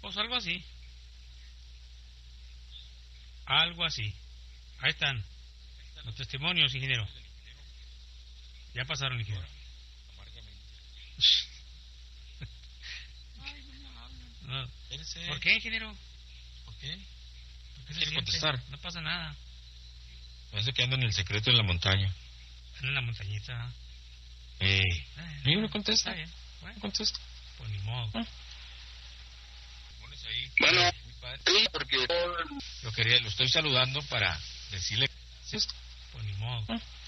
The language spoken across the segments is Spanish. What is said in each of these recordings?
Pues algo así. Algo así. Ahí están los testimonios, ingeniero. Ya pasaron, ingeniero. No. ¿Por qué, ingeniero? ¿Por qué? ¿Por qué se quiere siente? contestar? No pasa nada. Parece que anda en el secreto en la montaña. Anda en la montañita. ¿Y no contesta? Está bien. Bueno, No contesta. pues ni modo. Pones ahí. Bueno, Muy padre. sí, porque Lo estoy saludando para decirle. Pues ni modo.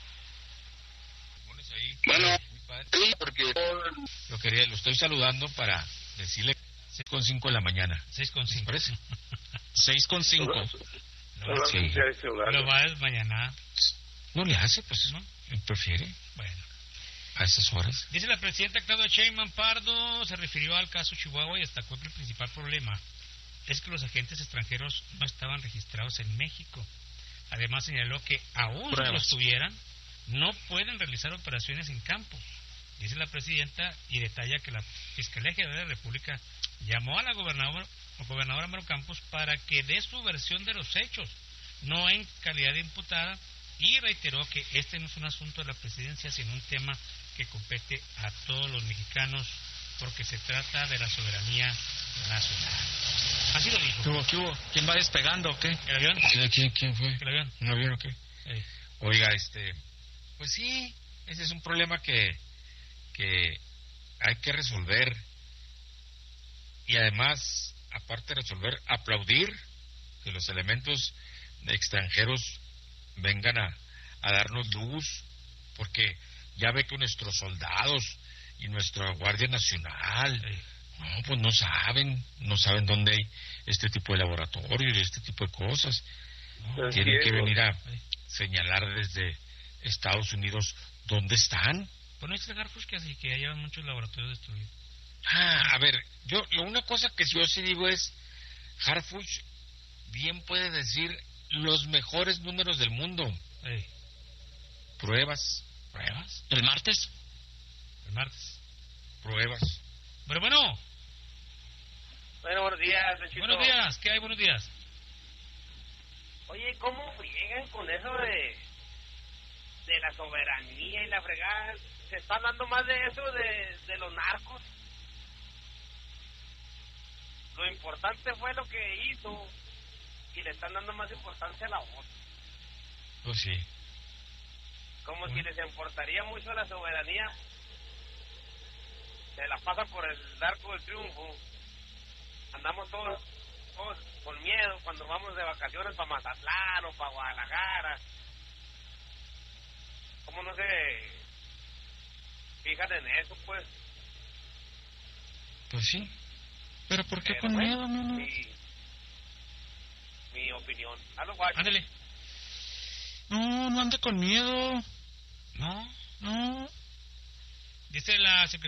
Pones ahí. Bueno, Muy padre. sí, porque Lo estoy saludando para decirle 6:05 de la mañana. 6:5. ¿Les parece? 6:05. Sí. Lo va a desmañanar. No le hace, pues, ¿no? Prefiere Bueno. a esas horas. Dice la presidenta Claudia Sheinbaum Pardo, se refirió al caso Chihuahua y destacó que el principal problema es que los agentes extranjeros no estaban registrados en México. Además señaló que aún si lo estuvieran, no pueden realizar operaciones en campo. Dice la presidenta y detalla que la Fiscalía General de la República llamó a la gobernadora Maru Campos para que dé su versión de los hechos, no en calidad de imputada, y reiteró que este no es un asunto de la presidencia, sino un tema que compete a todos los mexicanos, porque se trata de la soberanía nacional. Así lo dijo. ¿Qué hubo? ¿Quién va despegando o qué? ¿El avión? ¿Quién fue? ¿El avión? ¿Un avión o qué? Eh, Oiga, pues sí, ese es un problema que hay que resolver. Y además, aparte de resolver, aplaudir que los elementos extranjeros vengan a darnos luz, porque ya ve que nuestros soldados y nuestra Guardia Nacional, no, pues no saben dónde hay este tipo de laboratorios y este tipo de cosas. no, Tienen que venir a señalar desde Estados Unidos dónde están. pues no es el Harfush que así que ya llevan muchos laboratorios de estudio. A ver, una cosa que yo sí digo es, Harfuch bien puede decir los mejores números del mundo. Pruebas. ¿El martes? El martes. Pruebas. Pero bueno. buenos días, Pechito. Buenos días. ¿Qué hay? Buenos días. Oye, ¿cómo friegan con eso de la soberanía y la fregada? ¿Se está hablando más de eso de los narcos? Lo importante fue lo que hizo y le están dando más importancia a la otra. Pues sí. Como si les importaría mucho la soberanía. Se la pasa por el arco del triunfo. Andamos todos con miedo cuando vamos de vacaciones para Mazatlán o para Guadalajara. ¿Cómo no se fijan en eso, pues? Pues sí. ¿Pero por qué Pero con bueno, miedo, no? Mi opinión. Halo, guacho. Ándale. No ande con miedo. No. No. Dice la